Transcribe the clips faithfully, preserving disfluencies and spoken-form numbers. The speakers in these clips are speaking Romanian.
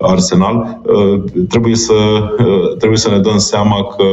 arsenal. Trebuie să, trebuie să ne dăm seama că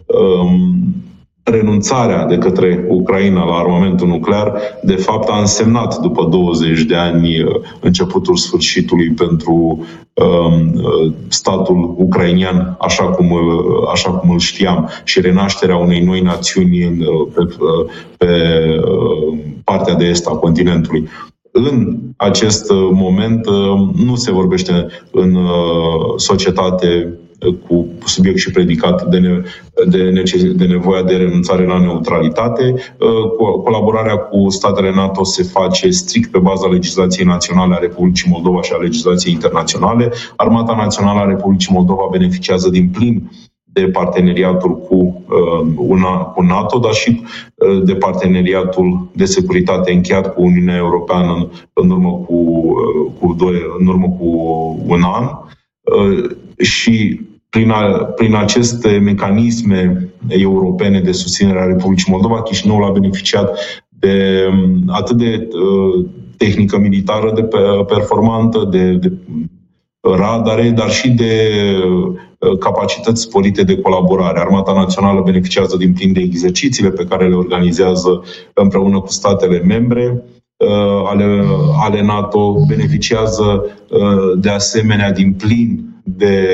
renunțarea de către Ucraina la armamentul nuclear, de fapt, a însemnat după douăzeci de ani începutul sfârșitului pentru um, statul ucrainian, așa cum, așa cum îl știam, și renașterea unei noi națiuni pe, pe partea de est a continentului. În acest moment nu se vorbește în societate cu subiect și predicat de, ne, de, neces- de nevoia de renunțare la neutralitate. Colaborarea cu statele NATO se face strict pe baza legislației naționale a Republicii Moldova și a legislației internaționale. Armata Națională a Republicii Moldova beneficiază din plin de parteneriatul cu, uh, cu NATO, dar și uh, de parteneriatul de securitate încheiat cu Uniunea Europeană în, în, urmă, cu, uh, cu doi, în urmă cu un an. Uh, și prin, a, prin aceste mecanisme europene de susținere a Republicii Moldova, Chișinăul a beneficiat de atât de uh, tehnică militară de performantă, de, de radare, dar și de capacități sporite de colaborare. Armata Națională beneficiază din plin de exercițiile pe care le organizează împreună cu statele membre ale, ale NATO, beneficiază de asemenea din plin de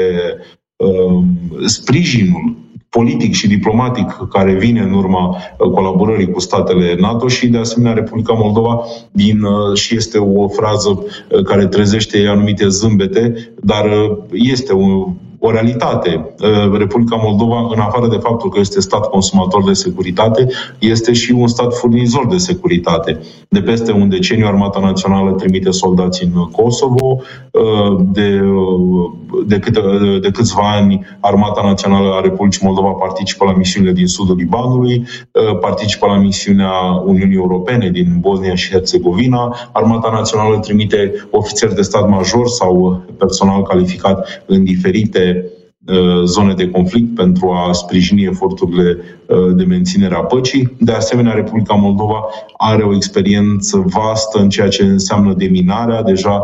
sprijinul politic și diplomatic care vine în urma colaborării cu statele NATO și, de asemenea, Republica Moldova, din, și este o frază care trezește anumite zâmbete, dar este o, o realitate. Republica Moldova, în afară de faptul că este stat consumator de securitate, este și un stat furnizor de securitate. De peste un deceniu, Armata Națională trimite soldați în Kosovo. De, de, câte, de câțiva ani, Armata Națională a Republicii Moldova participă la misiunile din sudul Libanului, participă la misiunea Uniunii Europene din Bosnia și Herțegovina. Armata Națională trimite ofițeri de stat major sau personal calificat în diferite zone de conflict pentru a sprijini eforturile de menținere a păcii. De asemenea, Republica Moldova are o experiență vastă în ceea ce înseamnă deminarea. Deja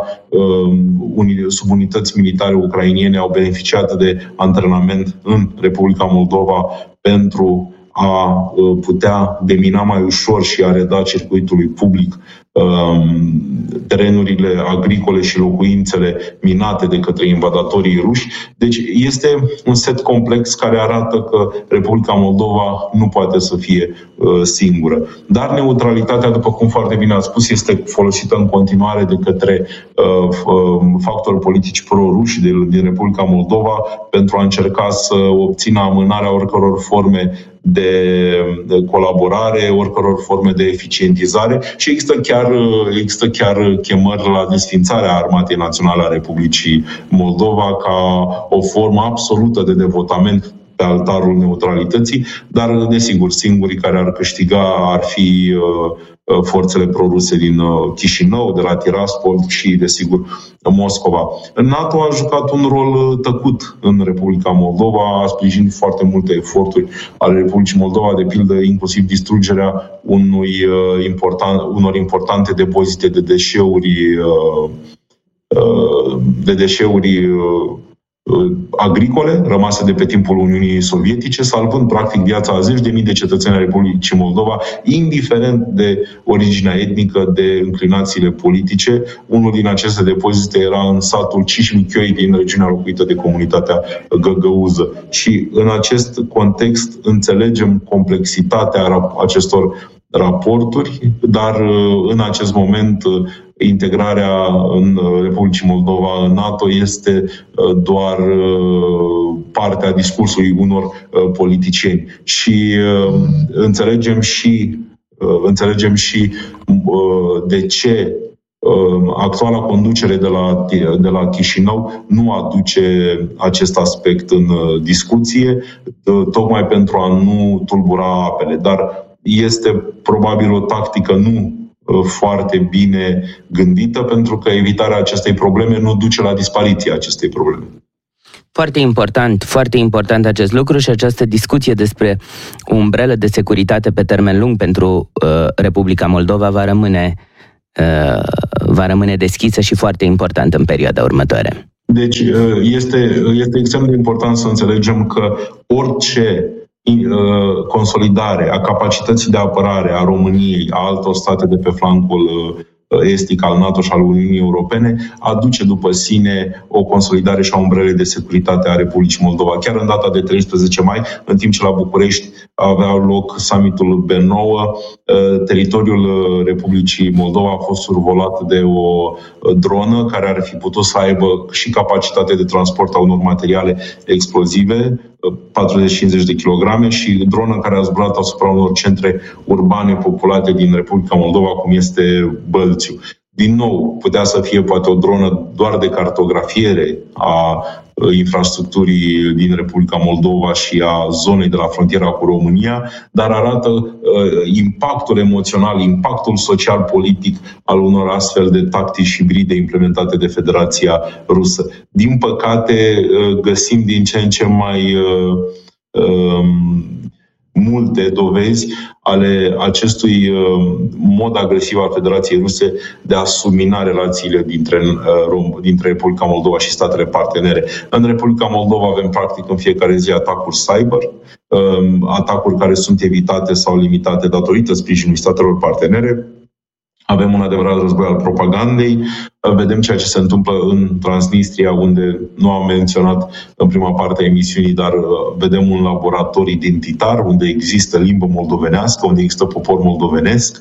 subunități militare ucrainene au beneficiat de antrenament în Republica Moldova pentru a putea demina mai ușor și a reda circuitului public terenurile agricole și locuințele minate de către invadatorii ruși. Deci este un set complex care arată că Republica Moldova nu poate să fie uh, singură. Dar neutralitatea, după cum foarte bine ați spus, este folosită în continuare de către uh, factori politici pro-ruși din Republica Moldova pentru a încerca să obțină amânarea oricăror forme de colaborare, oricăror forme de eficientizare și există chiar, există chiar chemări la desfințarea Armatei Naționale a Republicii Moldova ca o formă absolută de devotament pe altarul neutralității, dar, desigur, singurii care ar câștiga ar fi uh, forțele proruse din uh, Chișinău, de la Tiraspol și, desigur, Moscova. NATO a jucat un rol tăcut în Republica Moldova, a sprijinit foarte multe eforturi ale Republicii Moldova, de pildă inclusiv distrugerea unui, uh, important, unor importante depozite de deșeuri uh, uh, de deșeuri uh, agricole rămase de pe timpul Uniunii Sovietice, salvând practic viața a zeci de mii de cetățeni ai Republicii Moldova, indiferent de originea etnică, de înclinațiile politice. Unul din aceste depozite era în satul Cișmichioi din regiunea locuită de comunitatea găgăuză. Și în acest context înțelegem complexitatea acestor raporturi, dar în acest moment integrarea în Republicii Moldova în NATO este doar partea discursului unor politicieni. Și înțelegem și, înțelegem și de ce actuala conducere de la, de la Chișinău nu aduce acest aspect în discuție, tocmai pentru a nu tulbura apele. Dar este probabil o tactică nu foarte bine gândită, pentru că evitarea acestei probleme nu duce la dispariția acestei probleme. Foarte important, foarte important acest lucru și această discuție despre o umbrelă de securitate pe termen lung pentru uh, Republica Moldova va rămâne, uh, va rămâne deschisă și foarte importantă în perioada următoare. Deci este, este extrem de important să înțelegem că orice consolidare a capacității de apărare a României, a altor state de pe flancul estic al NATO și al Uniunii Europene, aduce după sine o consolidare și a umbrelei de securitate a Republicii Moldova. Chiar în data de treisprezece mai, în timp ce la București avea loc summitul B nouă, teritoriul Republicii Moldova a fost survolat de o dronă care ar fi putut să aibă și capacitate de transport a unor materiale explozive, patruzeci cincizeci de kilograme, și dronă care a zburat asupra unor centre urbane populate din Republica Moldova, cum este Bălțiu. Din nou, putea să fie poate o dronă doar de cartografiere a infrastructurii din Republica Moldova și a zonei de la frontiera cu România, dar arată uh, impactul emoțional, impactul social-politic al unor astfel de tactici hibride implementate de Federația Rusă. Din păcate, uh, găsim din ce în ce mai uh, uh, multe dovezi ale acestui mod agresiv al Federației Ruse de a submina relațiile dintre, dintre Republica Moldova și statele partenere. În Republica Moldova avem practic în fiecare zi atacuri cyber, atacuri care sunt evitate sau limitate datorită sprijinului statelor partenere. Avem un adevărat război al propagandei. Vedem ceea ce se întâmplă în Transnistria, unde nu am menționat în prima parte a emisiunii, dar vedem un laborator identitar unde există limbă moldovenească, unde există popor moldovenesc,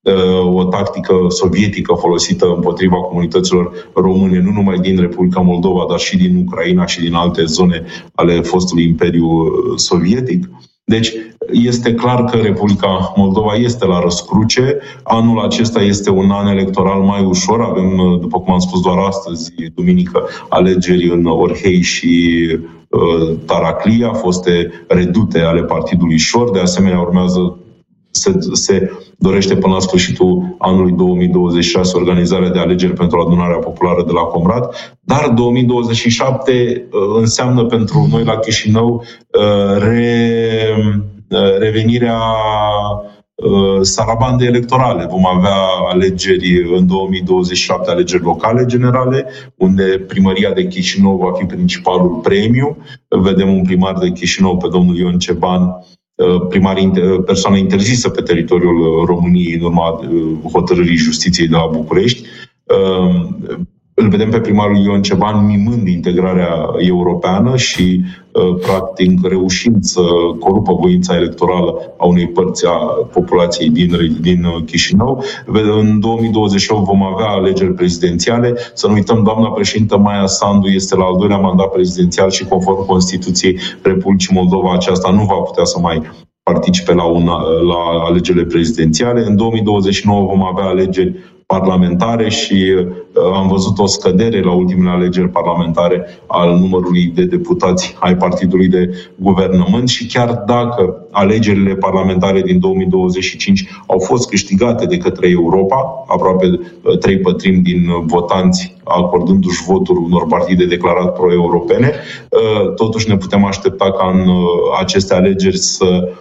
o tactică sovietică folosită împotriva comunităților române, nu numai din Republica Moldova, dar și din Ucraina și din alte zone ale fostului Imperiu Sovietic. Deci este clar că Republica Moldova este la răscruce. Anul acesta este un an electoral mai ușor. Avem, după cum am spus doar astăzi, duminică, alegeri în Orhei și uh, Taraclia, foste redute ale Partidului Șor. De asemenea, urmează Se, se dorește până la sfârșitul anului două mii douăzeci și șase organizarea de alegeri pentru adunarea populară de la Comrat, dar două mii douăzeci și șapte înseamnă pentru noi la Chișinău re, revenirea sarabandei electorale. Vom avea alegeri în două mii douăzeci și șapte, alegeri locale generale, unde primăria de Chișinău va fi principalul premiu. Vedem un primar de Chișinău, pe domnul Ion Ceban, primar, persoană interzisă pe teritoriul României în urma hotărârii Justiției de la București. Îl vedem pe primarul Ion Ceban mimând integrarea europeană și, practic, reușind să corupă voința electorală a unei părți a populației din, din Chișinău. În două mii douăzeci și opt vom avea alegeri prezidențiale. Să nu uităm, doamna președintă Maia Sandu este la al doilea mandat prezidențial și, conform Constituției Republicii Moldova, aceasta nu va putea să mai participe la, una, la alegerile prezidențiale. În două mii douăzeci și nouă vom avea alegeri parlamentare și am văzut o scădere la ultimele alegeri parlamentare al numărului de deputați ai Partidului de Guvernământ și chiar dacă alegerile parlamentare din două mii douăzeci și cinci au fost câștigate de către Europa, aproape trei pătrimi din votanți acordându-și votul unor partide declarat pro-europene, totuși ne putem aștepta ca în aceste alegeri să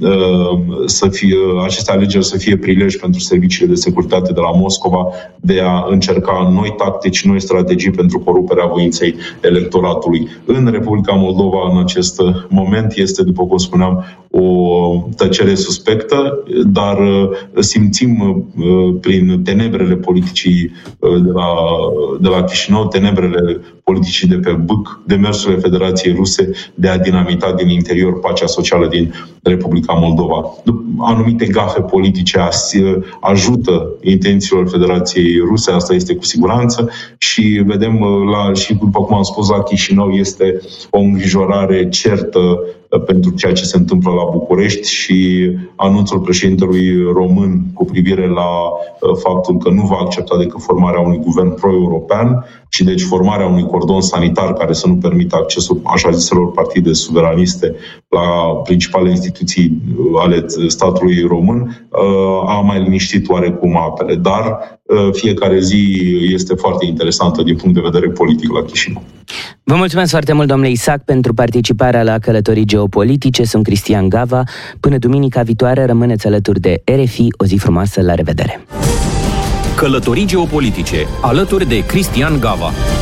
să fie, aceste alegeri să fie prilej pentru serviciile de securitate de la Moscova de a încerca noi tactici, noi strategii pentru coruperea voinței electoratului. În Republica Moldova, în acest moment, este, după cum spuneam, o tăcere suspectă, dar simțim prin tenebrele politicii de la, de la Chișinău, tenebrele politicii de pe Bâc, demersurile Federației Ruse de a dinamita din interior pacea socială din Republica Moldova. Anumite gafe politice ajută intențiilor Federației Ruse, asta este cu siguranță, și vedem, la, și după cum am spus, la Chișinău este o îngrijorare certă pentru ceea ce se întâmplă la București și anunțul președintelui român cu privire la faptul că nu va accepta decât formarea unui guvern pro-european și deci formarea unui cordon sanitar care să nu permită accesul așa ziselor partide suveraniste la principale instituții ale statului român, a mai liniștit oarecum apele. Dar fiecare zi este foarte interesantă din punct de vedere politic la Chișinău. Vă mulțumesc foarte mult, domnule Isaac, pentru participarea la Călătorii Geopolitice. Sunt Cristian Gava. Până duminica viitoare, rămâneți alături de R F I. O zi frumoasă, la revedere! Călătorii Geopolitice, alături de Cristian Gava.